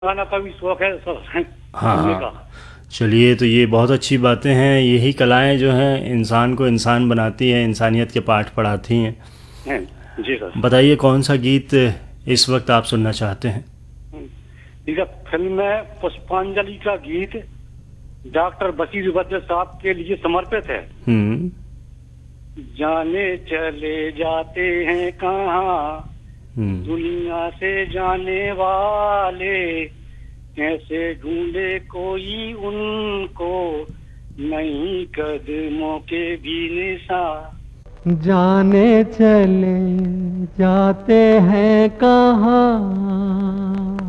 गाना का भी शौक है सब हाँ सुनने का। हाँ। चलिए, तो ये बहुत अच्छी बातें हैं। यही कलाएं जो हैं इंसान को इंसान बनाती हैं, इंसानियत के पाठ पढ़ाती हैं। हैं। जी सर। बताइए कौन सा गीत इस वक्त आप सुनना चाहते हैं? ठीक है, फिल्म में पुष्पांजलि का गीत डॉक्टर बशीर बद्र साहब के लिए समर्पित है। हम्म। जाने चले जाते हैं कहाँ हम्म। दुनिया से जाने वाले, कैसे ढूंढे कोई उनको नई कदमों के भी निशान। जाने चले जाते हैं कहाँ